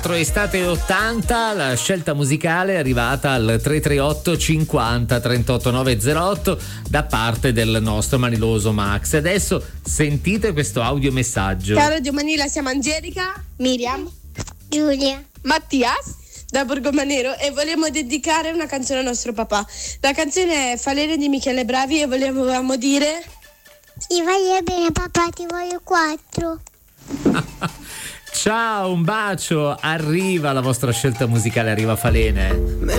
Estate 80, la scelta musicale è arrivata al 338 50 38 908 da parte del nostro maniloso Max. Adesso sentite questo audiomessaggio. Ciao Radio Manila, siamo Angelica, Miriam, Giulia, Mattias da Borgomanero e vogliamo dedicare una canzone al nostro papà. La canzone è Falene di Michele Bravi e volevamo dire: ti voglio bene papà, ti voglio 4. Ciao, un bacio, arriva la vostra scelta musicale, arriva Falene.